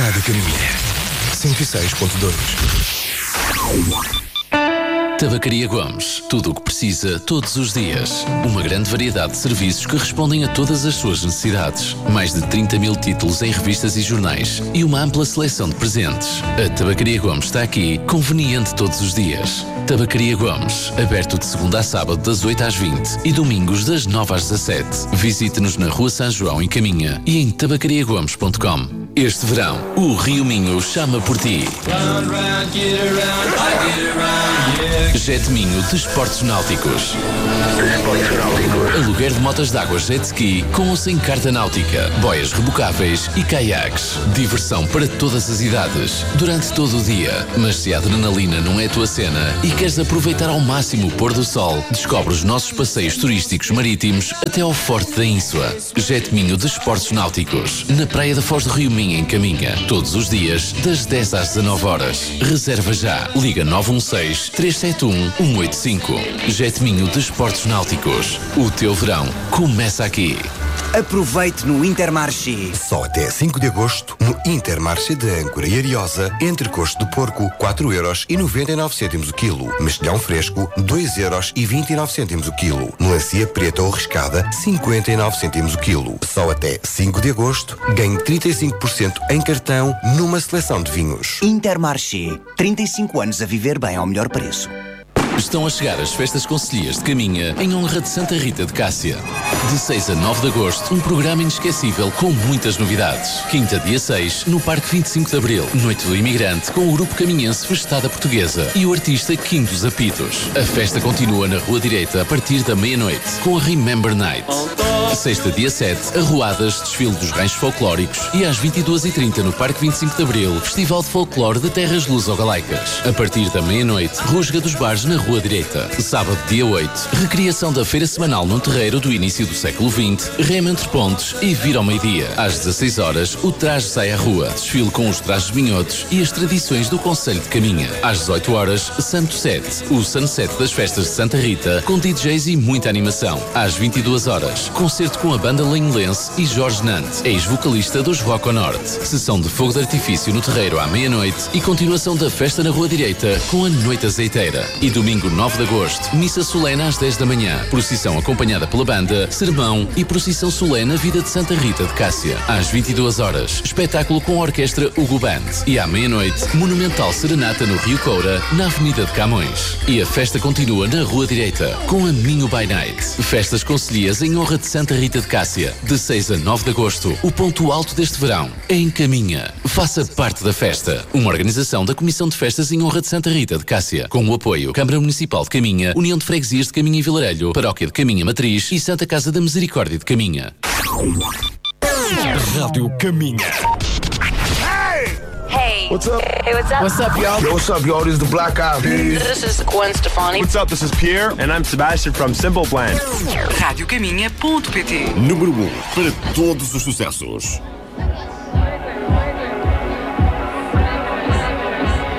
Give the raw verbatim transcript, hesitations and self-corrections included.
Rádio Caminha cento e seis ponto dois. Tabacaria Gomes. Tudo o que precisa, todos os dias. Uma grande variedade de serviços que respondem a todas as suas necessidades. Mais de trinta mil títulos em revistas e jornais. E uma ampla seleção de presentes. A Tabacaria Gomes está aqui, conveniente todos os dias. Tabacaria Gomes. Aberto de segunda a sábado das oito às vinte e domingos das nove às dezassete. Visite-nos na Rua São João, em Caminha, e em tabacaria gomes ponto com. Este verão, o Rio Minho chama por ti. Jet Minho Desportos Náuticos. Aluguer de motas d'água jet ski com ou sem carta náutica, boias rebocáveis e caiaques. Diversão para todas as idades, durante todo o dia. Mas se a adrenalina não é a tua cena e queres aproveitar ao máximo o pôr do sol, descobre os nossos passeios turísticos marítimos até ao Forte da Ínsua. Jet Minho Desportos Náuticos, na Praia da Foz do Rio Minho, em Caminha. Todos os dias, das dez às dezanove horas. Reserva já. Liga nove um seis, três sete um, um oito cinco. Jet Minho Desportos Náuticos. O teu verão começa aqui. Aproveite no Intermarché. Só até cinco de agosto, no Intermarché de Âncora e Ariosa, entrecosto de porco, quatro euros e noventa e nove cêntimos o quilo. Mexilhão fresco, dois euros e vinte e nove cêntimos o quilo. Melancia preta ou riscada, cinquenta e nove cêntimos o quilo. Só até cinco de agosto, ganhe trinta e cinco por cento em cartão numa seleção de vinhos. Intermarché. trinta e cinco anos a viver bem ao melhor preço. Estão a chegar as festas concelhias de Caminha em honra de Santa Rita de Cássia. De seis a nove de agosto, um programa inesquecível com muitas novidades. Quinta, dia seis, no Parque vinte e cinco de Abril, Noite do Imigrante, com o grupo caminhense Festada Portuguesa e o artista Quinto dos Apitos. A festa continua na Rua Direita a partir da meia-noite, com a Remember Night. Sexta, dia sete, arruadas, desfile dos ranchos folclóricos e às vinte e duas e trinta no Parque vinte e cinco de Abril, Festival de Folclore de Terras Luso-Galaicas. A partir da meia-noite, Rusga dos Bares na Rua Direita. Sábado, dia oito, recriação da feira semanal no terreiro do início do século vinte, rema entre pontes e vira ao meio-dia. Às dezasseis horas, o traje sai à rua, desfile com os trajes minhotos e as tradições do Concelho de Caminha. Às dezoito horas, Santo Sete, o sunset das festas de Santa Rita, com D Js e muita animação. Às vinte e duas horas, concerto com a banda Lenholense e Jorge Nante, ex-vocalista dos Rock ao Norte. Sessão de fogo de artifício no terreiro à meia-noite e continuação da festa na Rua Direita com a Noite Azeiteira. E domingo nove de agosto, missa solene às dez da manhã, procissão acompanhada pela banda, sermão e procissão solene à Vida de Santa Rita de Cássia. Às vinte e duas horas, espetáculo com a orquestra Hugo Band. E à meia-noite, monumental serenata no Rio Coura, na Avenida de Camões. E a festa continua na Rua Direita, com a Minho by Night. Festas concelhias em honra de Santa Rita de Cássia, de seis a nove de agosto. O ponto alto deste verão é em Caminha. Faça parte da festa. Uma organização da Comissão de Festas em honra de Santa Rita de Cássia, com o apoio Câmara Municipal de Caminha, União de Freguesias de Caminha e Vilarelho, Paróquia de Caminha Matriz e Santa Casa da Misericórdia de Caminha. Rádio Caminha. Hey. What's up? Hey, what's up? What's up, y'all? Yo, what's up, y'all? This is the Black Eyed Peas. This is Gwen Stefani. What's up? This is Pierre, and I'm Sebastian from Simple Plan. rádio caminha ponto pt. Número um para todos os sucessos.